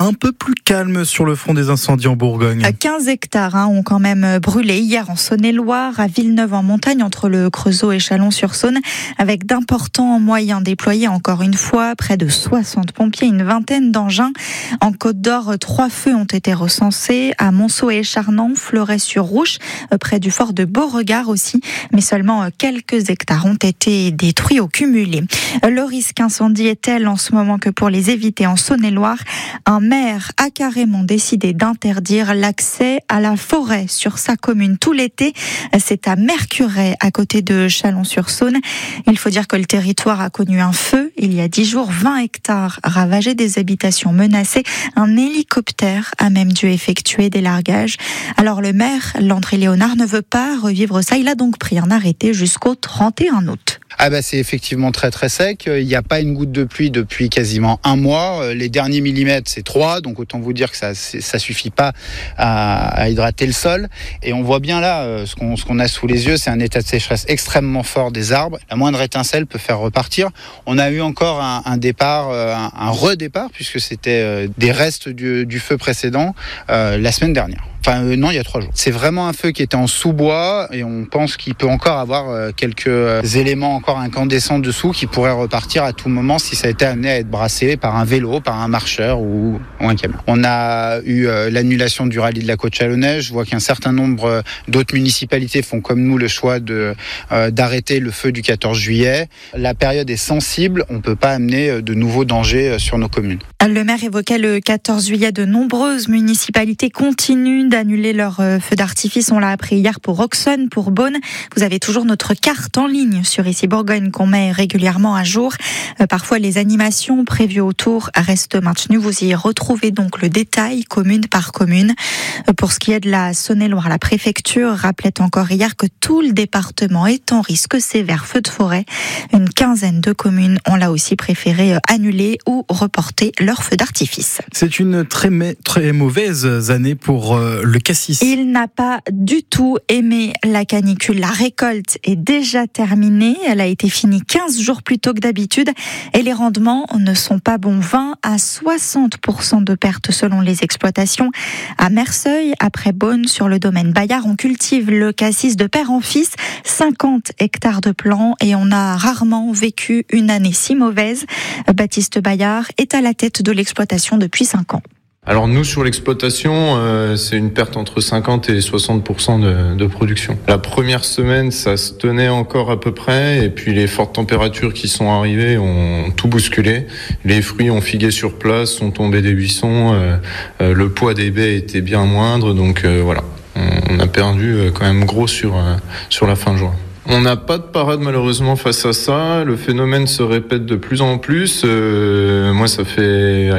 un peu plus calme sur le front des incendies en Bourgogne. 15 hectares ont quand même brûlé hier en Saône-et-Loire, à Villeneuve-en-Montagne, entre le Creusot et Chalon-sur-Saône, avec d'importants moyens déployés encore une fois, près de 60 pompiers, une vingtaine d'engins. En Côte-d'Or, 3 feux ont été recensés, à Monceau et Charnans, Fleuret-sur-Rouche, près du fort de Beauregard aussi, mais seulement quelques hectares ont été détruits au cumulé. Le risque incendie est tel en ce moment que pour les éviter en Saône-et-Loire, un maire a carrément décidé d'interdire l'accès à la forêt sur sa commune tout l'été. C'est à Mercurey, à côté de Chalon-sur-Saône. Il faut dire que le territoire a connu un feu il y a 10 jours, 20 hectares ravagés, des habitations menacées. Un hélicoptère a même dû effectuer des largages. Alors le maire, Landry Léonard, ne veut pas revivre ça. Il a donc pris un arrêté jusqu'au 31 août. C'est effectivement très très sec. Il n'y a pas une goutte de pluie depuis quasiment un mois. Les derniers millimètres, c'est 3. Donc autant vous dire que ça suffit pas à hydrater le sol. Et on voit bien là, ce qu'on a sous les yeux, c'est un état de sécheresse extrêmement fort des arbres. La moindre étincelle peut faire repartir. On a eu encore un départ, un redépart, puisque c'était des restes du feu précédent la semaine dernière. Non, il y a 3 jours. C'est vraiment un feu qui était en sous-bois et on pense qu'il peut encore avoir quelques éléments encore incandescents dessous qui pourraient repartir à tout moment si ça a été amené à être brassé par un vélo, par un marcheur ou un camion. On a eu l'annulation du rallye de la côte chalonnaise. Je vois qu'un certain nombre d'autres municipalités font comme nous le choix d'arrêter le feu du 14 juillet. La période est sensible, on ne peut pas amener de nouveaux dangers sur nos communes. Le maire évoquait le 14 juillet. De nombreuses municipalités continuent d'annuler leurs feux d'artifice. On l'a appris hier pour Auxonne, pour Beaune. Vous avez toujours notre carte en ligne sur Ici Bourgogne qu'on met régulièrement à jour. Parfois, les animations prévues autour restent maintenues. Vous y retrouvez donc le détail, commune par commune. Pour ce qui est de la Saône-et-Loire, la préfecture rappelait encore hier que tout le département est en risque sévère feu de forêt. Une quinzaine de communes ont là aussi préféré annuler ou reporter leurs feux d'artifice. C'est une très mauvaise année pour le cassis. Il n'a pas du tout aimé la canicule. La récolte est déjà terminée. Elle a été finie 15 jours plus tôt que d'habitude et les rendements ne sont pas bons. 20 à 60% de pertes selon les exploitations. À Merseuil, après Beaune, sur le domaine Bayard, on cultive le cassis de père en fils. 50 hectares de plants et on a rarement vécu une année si mauvaise. Baptiste Bayard est à la tête de l'exploitation depuis 5 ans. Alors nous, sur l'exploitation, c'est une perte entre 50 et 60% de production. La première semaine, ça se tenait encore à peu près, et puis les fortes températures qui sont arrivées ont tout bousculé. Les fruits ont figué sur place, sont tombés des buissons, le poids des baies était bien moindre, donc voilà. On a perdu quand même gros sur la fin juin. On n'a pas de parade malheureusement face à ça. Le phénomène se répète de plus en plus. Moi, ça fait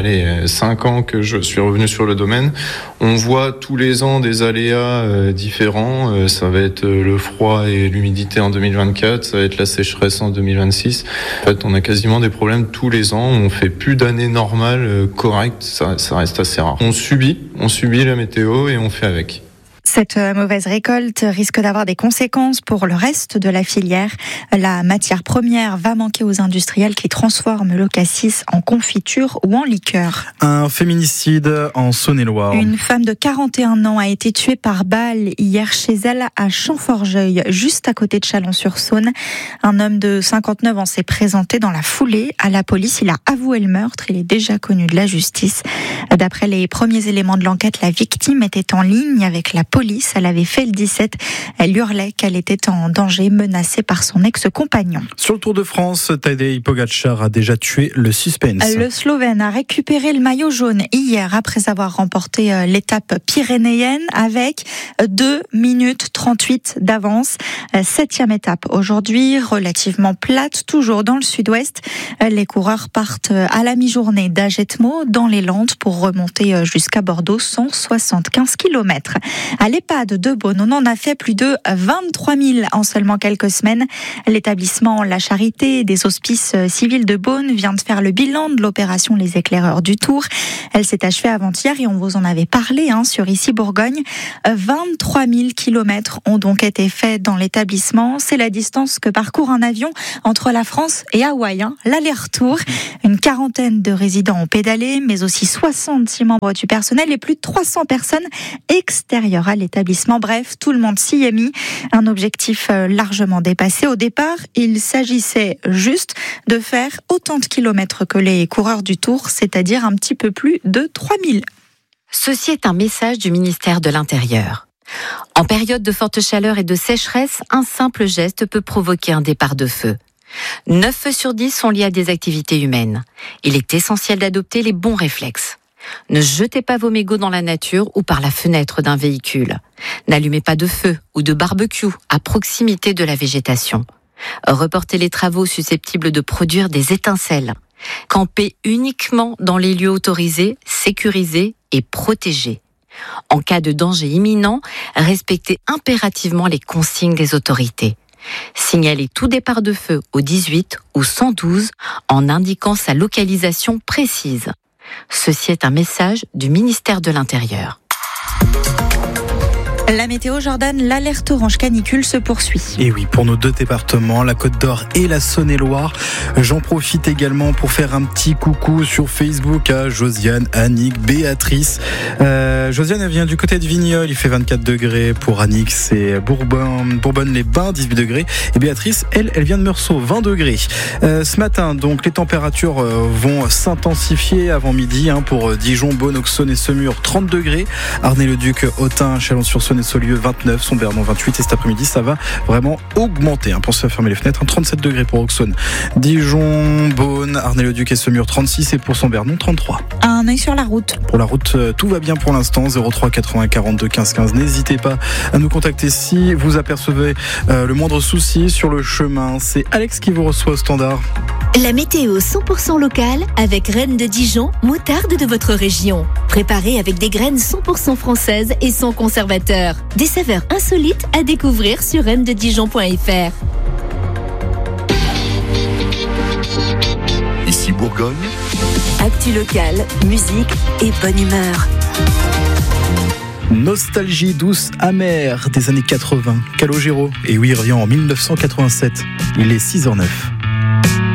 5 ans que je suis revenu sur le domaine. On voit tous les ans des aléas différents. Ça va être le froid et l'humidité en 2024. Ça va être la sécheresse en 2026. En fait, on a quasiment des problèmes tous les ans. On fait plus d'années normales correctes. Ça reste assez rare. On subit la météo et on fait avec. Cette mauvaise récolte risque d'avoir des conséquences pour le reste de la filière. La matière première va manquer aux industriels qui transforment le cassis en confiture ou en liqueur. Un féminicide en Saône-et-Loire. Une femme de 41 ans a été tuée par balle hier chez elle à Champforgeuil, juste à côté de Chalon-sur-Saône. Un homme de 59 ans s'est présenté dans la foulée à la police. Il a avoué le meurtre. Il est déjà connu de la justice. D'après les premiers éléments de l'enquête, la victime était en ligne avec la police. Elle avait fait le 17. Elle hurlait qu'elle était en danger, menacée par son ex-compagnon. Sur le Tour de France, Tadej Pogačar a déjà tué le suspense. Le Slovène a récupéré le maillot jaune hier après avoir remporté l'étape pyrénéenne avec 2 minutes 38 d'avance. 7e étape aujourd'hui, relativement plate, toujours dans le sud-ouest. Les coureurs partent à la mi-journée d'Agetmo dans les Landes pour remonter jusqu'à Bordeaux, 175 km. À l'EHPAD de Beaune. On en a fait plus de 23 000 en seulement quelques semaines. L'établissement La Charité des Hospices civils de Beaune vient de faire le bilan de l'opération Les Éclaireurs du Tour. Elle s'est achevée avant-hier et on vous en avait parlé sur Ici Bourgogne. 23 000 kilomètres ont donc été faits dans l'établissement. C'est la distance que parcourt un avion entre la France et Hawaï. L'aller-retour. Une quarantaine de résidents ont pédalé, mais aussi 66 membres du personnel et plus de 300 personnes extérieures à l'établissement. Bref, tout le monde s'y est mis. Un objectif largement dépassé. Au départ, il s'agissait juste de faire autant de kilomètres que les coureurs du Tour, c'est-à-dire un petit peu plus de 3 000. Ceci est un message du ministère de l'Intérieur. En période de forte chaleur et de sécheresse, un simple geste peut provoquer un départ de feu. 9 feux sur 10 sont liés à des activités humaines. Il est essentiel d'adopter les bons réflexes. Ne jetez pas vos mégots dans la nature ou par la fenêtre d'un véhicule. N'allumez pas de feu ou de barbecue à proximité de la végétation. Reportez les travaux susceptibles de produire des étincelles. Campez uniquement dans les lieux autorisés, sécurisés et protégés. En cas de danger imminent, respectez impérativement les consignes des autorités. Signalez tout départ de feu au 18 ou 112 en indiquant sa localisation précise. Ceci est un message du ministère de l'Intérieur. La météo, Jordan, l'alerte orange canicule se poursuit. Et oui, pour nos deux départements, la Côte d'Or et la Saône-et-Loire. J'en profite également pour faire un petit coucou sur Facebook à Josiane, Annick, Béatrice. Josiane, elle vient du côté de Vignoles, il fait 24 degrés. Pour Annick, c'est Bourbonne-les-Bains, 18 degrés. Et Béatrice, elle vient de Meursault, 20 degrés. Ce matin, donc, les températures vont s'intensifier avant midi pour Dijon, Beaune, Auxonne et Semur, 30 degrés. Arnay-le-Duc, Autun, Chalon-sur-Saône et Saulieu, 29, Sombernon 28, et cet après-midi ça va vraiment augmenter. Pensez à fermer les fenêtres. 37 degrés pour Auxonne, Dijon, Beaune, Arnay-le-Duc et Semur 36, et pour Sombernon 33. Un œil sur la route. Pour la route, tout va bien pour l'instant. 03 80 42 15 15. N'hésitez pas à nous contacter si vous apercevez le moindre souci sur le chemin. C'est Alex qui vous reçoit au standard. La météo 100% locale avec Reine de Dijon, moutarde de votre région. Préparée avec des graines 100% françaises et sans conservateur. Des saveurs insolites à découvrir sur rainesdedijon.fr. Ici Bourgogne. Actu locale, musique et bonne humeur. Nostalgie douce amère des années 80. Calogero. Et oui, il revient en 1987. Il est 6h09.